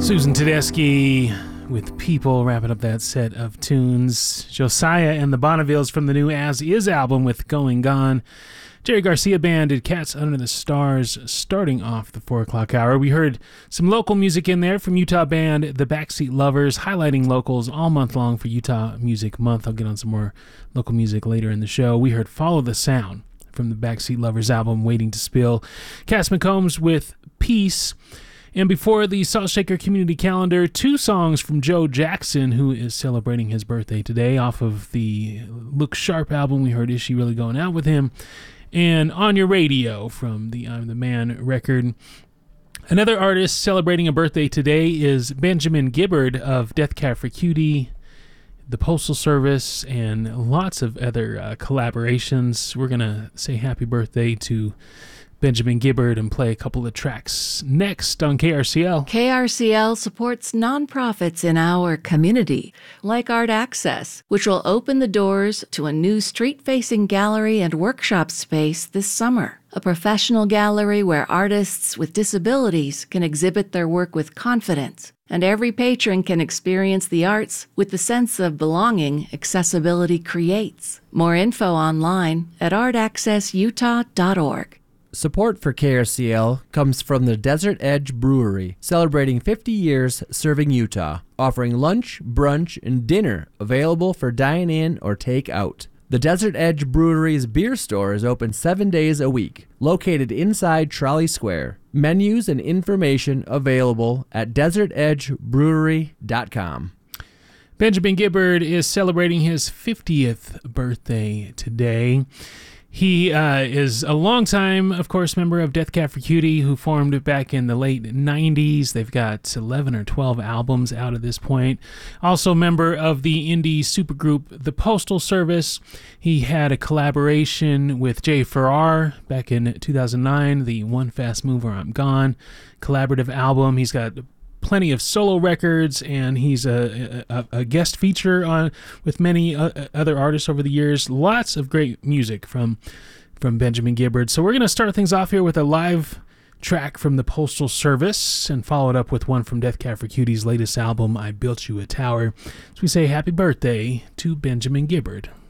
Susan Tedeschi with People, wrapping up that set of tunes. Josiah and the Bonnevilles from the new As Is album with Going Gone. Jerry Garcia Band did Cats Under the Stars, starting off the 4 o'clock hour. We heard some local music in there from Utah band The Backseat Lovers, highlighting locals all month long for Utah Music Month. I'll get on some more local music later in the show. We heard Follow the Sound from the Backseat Lovers album, Waiting to Spill. Cass McCombs with Peace. And before the Salt Shaker Community Calendar, 2 songs from Joe Jackson, who is celebrating his birthday today. Off of the Look Sharp album, we heard Is She Really Going Out With Him? And On Your Radio from the I'm the Man record. Another artist celebrating a birthday today is Benjamin Gibbard of Death Cab for Cutie, the Postal Service, and lots of other collaborations. We're going to say happy birthday to Benjamin Gibbard and play a couple of tracks next on KRCL. KRCL supports nonprofits in our community, like Art Access, which will open the doors to a new street-facing gallery and workshop space this summer. A professional gallery where artists with disabilities can exhibit their work with confidence, and every patron can experience the arts with the sense of belonging accessibility creates. More info online at artaccessutah.org. Support for KRCL comes from the Desert Edge Brewery, celebrating 50 years serving Utah, offering lunch, brunch, and dinner available for dine-in or take-out. The Desert Edge Brewery's beer store is open 7 days a week, located inside Trolley Square. Menus and information available at desertedgebrewery.com. Benjamin Gibbard is celebrating his 50th birthday today. He is a longtime, of course, member of Death Cab for Cutie, who formed back in the late 90s. They've got 11 or 12 albums out at this point. Also member of the indie supergroup The Postal Service. He had a collaboration with Jay Farrar back in 2009, the One Fast Move or I'm Gone collaborative album. He's got plenty of solo records, and he's a guest feature on with many other artists over the years. Lots of great music from Benjamin Gibbard. So we're going to start things off here with a live track from the Postal Service and follow it up with one from Death Cab for Cutie's latest album, I Built You a Tower. So we say happy birthday to Benjamin Gibbard.